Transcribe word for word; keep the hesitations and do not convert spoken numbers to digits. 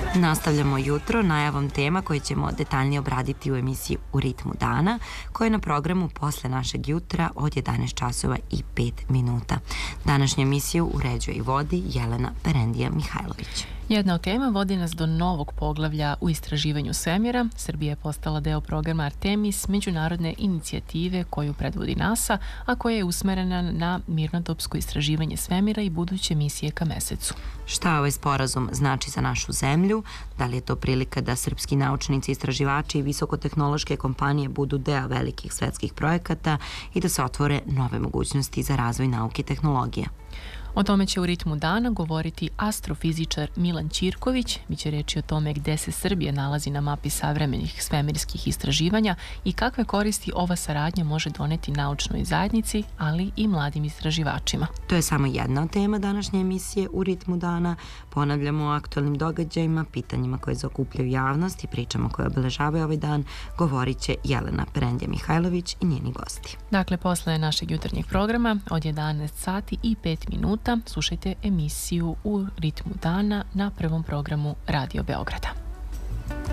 Nastavljamo jutro najavom tema koje ćemo detaljnije obraditi u emisiji U ritmu dana, koja je na programu posle našeg jutra od jedanaest časova i pet minuta. Današnju emisiju uređuje i vodi Jelena Perendija Mihajlović. Jedna od tema vodi nas do novog poglavlja u istraživanju svemira. Srbija je postala deo programa Artemis, međunarodne inicijative koju predvodi NASA, a koja je usmerena na mirnodopsko istraživanje svemira i buduće misije ka mesecu. Šta ovaj sporazum znači za našu zemlju? Da li je to prilika da srpski naučnici, istraživači i visokotehnološke kompanije budu deo velikih svetskih projekata i da se otvore nove mogućnosti za razvoj nauke i tehnologije? O tome će u ritmu dana govoriti astrofizičar Milan Ćirković. Biće reći o tome gde se Srbija nalazi na mapi savremenih svemirskih istraživanja i kakve koristi ova saradnja može doneti naučnoj zajednici, ali i mladim istraživačima. To je samo jedna od tema današnje emisije U ritmu dana. Ponavljamo o aktualnim događajima, pitanjima koje zaokupljaju javnost i pričama koje obeležavaju ovaj dan. Govorit će Jelena Perendija Mihajlović i njeni gosti. Dakle, posle našeg jutarnjeg programa od jedanaest sati i pet minuta slušajte emisiju U ritmu dana na prvom programu Radio Beograda.